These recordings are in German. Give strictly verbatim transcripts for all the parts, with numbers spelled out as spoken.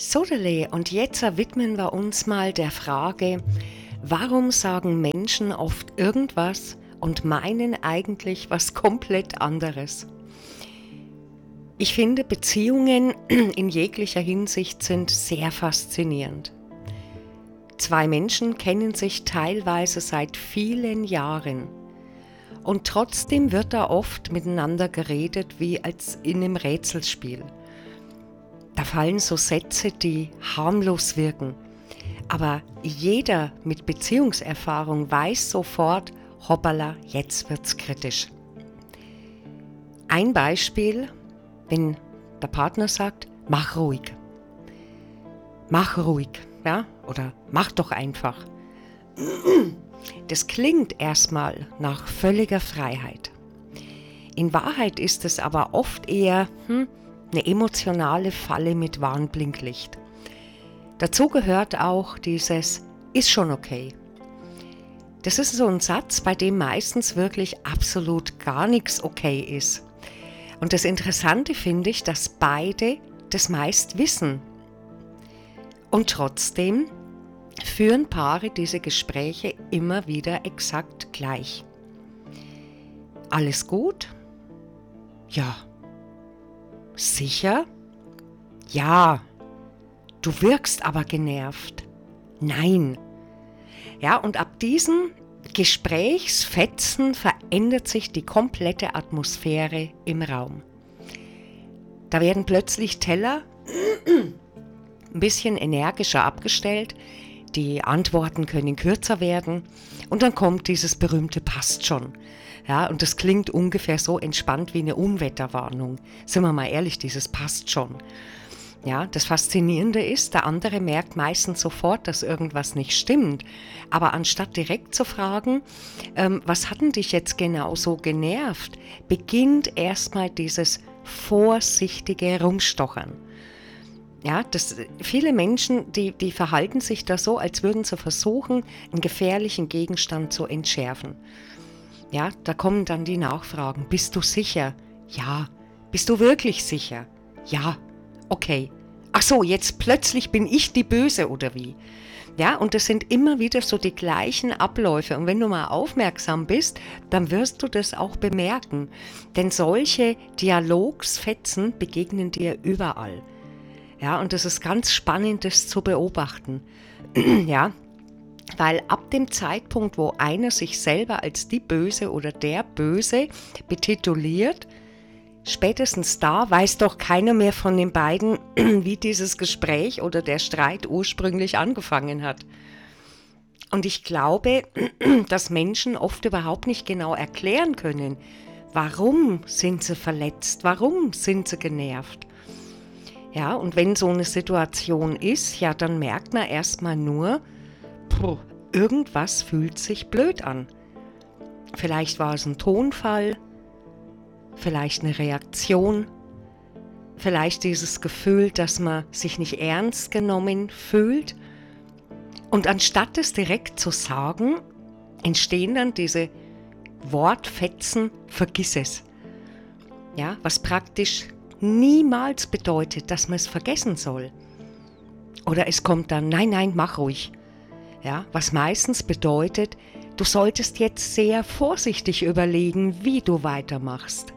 Sodele, und jetzt widmen wir uns mal der Frage, warum sagen Menschen oft irgendwas und meinen eigentlich was komplett anderes? Ich finde, Beziehungen in jeglicher Hinsicht sind sehr faszinierend. Zwei Menschen kennen sich teilweise seit vielen Jahren und trotzdem wird da oft miteinander geredet wie als in einem Rätselspiel. Da fallen so Sätze, die harmlos wirken, aber jeder mit Beziehungserfahrung weiß sofort, hoppala, jetzt wird's kritisch. Ein Beispiel, wenn der Partner sagt, mach ruhig. Mach ruhig, ja, oder mach doch einfach. Das klingt erstmal nach völliger Freiheit. In Wahrheit ist es aber oft eher hm, eine emotionale Falle mit Warnblinklicht. Dazu gehört auch dieses ist schon okay. Das ist so ein Satz, bei dem meistens wirklich absolut gar nichts okay ist. Und das Interessante finde ich, dass beide das meist wissen. Und trotzdem führen Paare diese Gespräche immer wieder exakt gleich. Alles gut? Ja. Sicher? Ja. Du wirkst aber genervt. Nein. Ja, und ab diesen Gesprächsfetzen verändert sich die komplette Atmosphäre im Raum. Da werden plötzlich Teller ein bisschen energischer abgestellt, die Antworten können kürzer werden und dann kommt dieses berühmte passt schon. Ja, und das klingt ungefähr so entspannt wie eine Unwetterwarnung. Sind wir mal ehrlich, dieses passt schon. Ja, das Faszinierende ist, der andere merkt meistens sofort, dass irgendwas nicht stimmt. Aber anstatt direkt zu fragen, ähm, was hat denn dich jetzt genau so genervt, beginnt erstmal dieses vorsichtige Rumstochern. Ja, das, viele Menschen, die, die verhalten sich da so, als würden sie versuchen, einen gefährlichen Gegenstand zu entschärfen. Ja, da kommen dann die Nachfragen. Bist du sicher? Ja. Bist du wirklich sicher? Ja. Okay. Ach so, jetzt plötzlich bin ich die Böse oder wie? Ja, und das sind immer wieder so die gleichen Abläufe. Und wenn du mal aufmerksam bist, dann wirst du das auch bemerken. Denn solche Dialogsfetzen begegnen dir überall. Ja, und das ist ganz spannend, das zu beobachten. Ja, weil ab dem Zeitpunkt, wo einer sich selber als die Böse oder der Böse betituliert, spätestens da weiß doch keiner mehr von den beiden, wie dieses Gespräch oder der Streit ursprünglich angefangen hat. Und ich glaube, dass Menschen oft überhaupt nicht genau erklären können, warum sind sie verletzt, warum sind sie genervt. Ja, und wenn so eine Situation ist, ja, dann merkt man erstmal nur, puh, irgendwas fühlt sich blöd an. Vielleicht war es ein Tonfall, vielleicht eine Reaktion, vielleicht dieses Gefühl, dass man sich nicht ernst genommen fühlt. Und anstatt es direkt zu sagen, entstehen dann diese Wortfetzen, vergiss es. Ja, was praktisch niemals bedeutet, dass man es vergessen soll. Oder es kommt dann, nein, nein, mach ruhig. Ja, was meistens bedeutet, du solltest jetzt sehr vorsichtig überlegen, wie du weitermachst.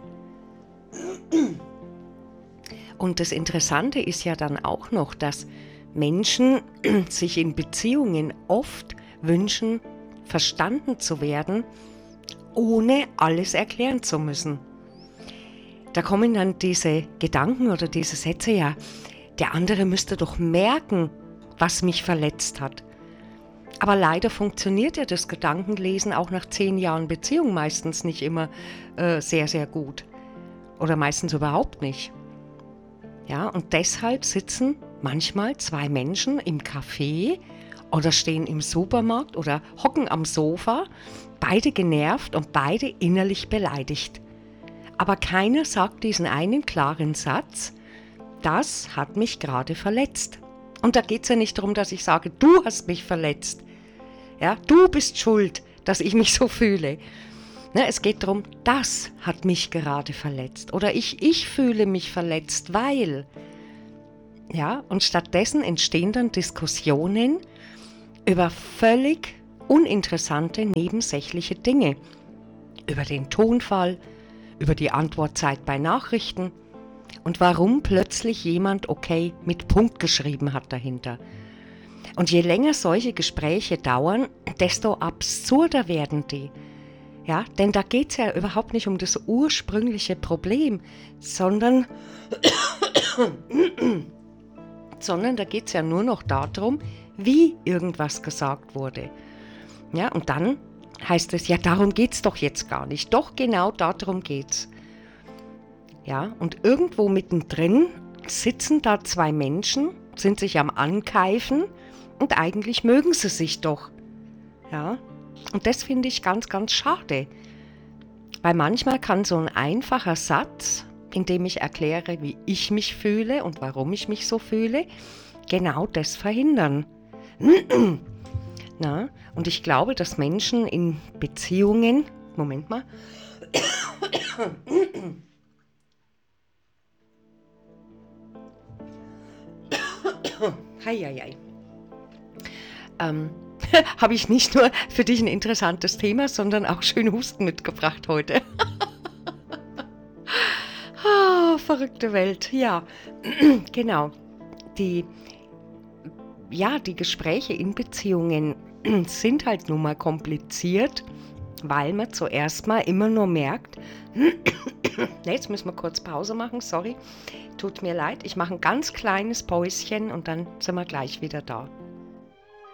Und das Interessante ist ja dann auch noch, dass Menschen sich in Beziehungen oft wünschen, verstanden zu werden, ohne alles erklären zu müssen. Da kommen dann diese Gedanken oder diese Sätze, ja, der andere müsste doch merken, was mich verletzt hat. Aber leider funktioniert ja das Gedankenlesen auch nach zehn Jahren Beziehung meistens nicht immer äh, sehr, sehr gut. Oder meistens überhaupt nicht. Ja, und deshalb sitzen manchmal zwei Menschen im Café oder stehen im Supermarkt oder hocken am Sofa, beide genervt und beide innerlich beleidigt. Aber keiner sagt diesen einen klaren Satz, das hat mich gerade verletzt. Und da geht es ja nicht darum, dass ich sage, du hast mich verletzt. Ja, du bist schuld, dass ich mich so fühle. Ne, es geht darum, das hat mich gerade verletzt. Oder ich, ich fühle mich verletzt, weil. Ja, und stattdessen entstehen dann Diskussionen über völlig uninteressante, nebensächliche Dinge. Über den Tonfall, über die Antwortzeit bei Nachrichten und warum plötzlich jemand okay mit Punkt geschrieben hat dahinter. Und je länger solche Gespräche dauern, desto absurder werden die. Ja, denn da geht es ja überhaupt nicht um das ursprüngliche Problem, sondern, sondern da geht es ja nur noch darum, wie irgendwas gesagt wurde. Ja, und dann heißt es, ja, darum geht es doch jetzt gar nicht. Doch, genau darum geht's. Ja, und irgendwo mittendrin sitzen da zwei Menschen, sind sich am Ankeifen und eigentlich mögen sie sich doch. Ja, und das finde ich ganz, ganz schade. Weil manchmal kann so ein einfacher Satz, in dem ich erkläre, wie ich mich fühle und warum ich mich so fühle, genau das verhindern. Na, und ich glaube, dass Menschen in Beziehungen, Moment mal, Heieiei. Ähm, habe ich nicht nur für dich ein interessantes Thema, sondern auch schön Husten mitgebracht heute. Ah, verrückte Welt, ja, genau. Die, ja, die Gespräche in Beziehungen sind halt nun mal kompliziert, weil man zuerst mal immer nur merkt, jetzt müssen wir kurz Pause machen, sorry, tut mir leid, ich mache ein ganz kleines Päuschen und dann sind wir gleich wieder da.